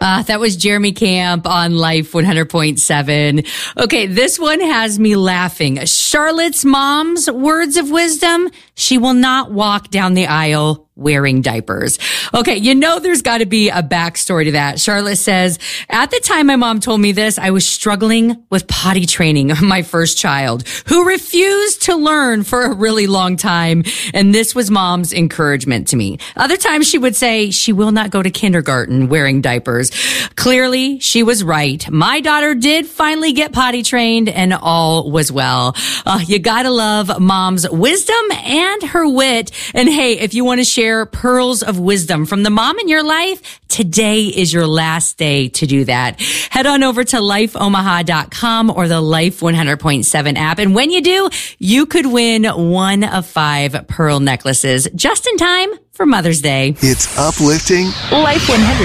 That was Jeremy Camp on Life 100.7. Okay, this one has me laughing. Charlotte's mom's words of wisdom: she will not walk down the aisle wearing diapers. Okay, there's got to be a backstory to that. Charlotte says, at the time my mom told me this, I was struggling with potty training of my first child, who refused to learn for a really long time. And this was mom's encouragement to me. Other times she would say she will not go to kindergarten wearing diapers. Clearly, she was right. My daughter did finally get potty trained and all was well. You gotta love mom's wisdom and her wit. And hey, if you want to share pearls of wisdom from the mom in your life, today is your last day to do that. Head on over to lifeomaha.com or the Life 100.7 app. And when you do, you could win one of 5 pearl necklaces just in time for Mother's Day. It's uplifting. Life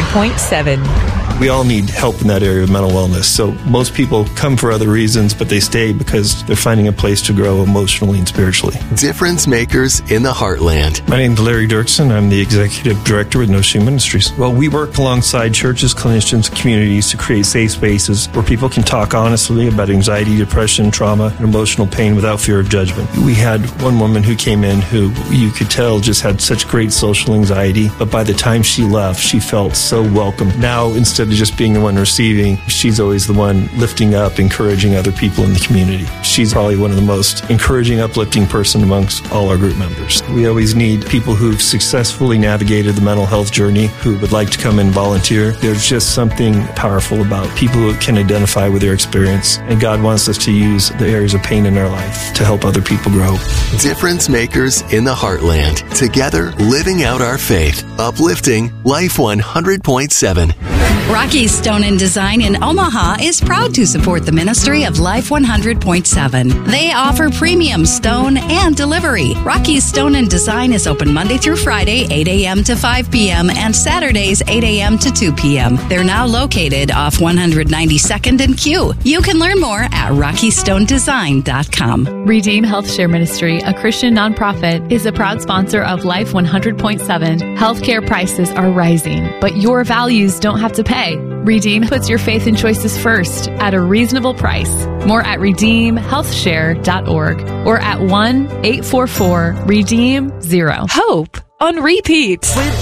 100.7. We all need help in that area of mental wellness. So most people come for other reasons, but they stay because they're finding a place to grow emotionally and spiritually. Difference makers in the heartland. My name is Larry Dirksen. I'm the executive director with No Shame Ministries. Well, we work alongside churches, clinicians, and communities to create safe spaces where people can talk honestly about anxiety, depression, trauma, and emotional pain without fear of judgment. We had one woman who came in who you could tell just had such great social anxiety, but by the time she left, she felt so welcome. Now, instead of just being the one receiving, she's always the one lifting up, encouraging other people in the community. She's probably one of the most encouraging, uplifting person amongst all our group members. We always need people who've successfully navigated the mental health journey who would like to come and volunteer. There's just something powerful about people who can identify with their experience, and God wants us to use the areas of pain in our life to help other people grow. Difference makers in the heartland. Together, living out our faith. Uplifting Life 100.7. Rocky Stone and Design in Omaha is proud to support the ministry of Life 100.7. They offer premium stone and delivery. Rocky Stone and Design is open Monday through Friday, 8 a.m. to 5 p.m. and Saturdays, 8 a.m. to 2 p.m. They're now located off 192nd and Q. You can learn more at RockyStoneDesign.com. Redeem Health Share Ministry, a Christian nonprofit, is a proud sponsor of Life 100.7. Healthcare prices are rising, but your values don't have to pay. Redeem puts your faith and choices first at a reasonable price. More at redeemhealthshare.org or at 1-844-REDEEM-0. Hope on repeat. With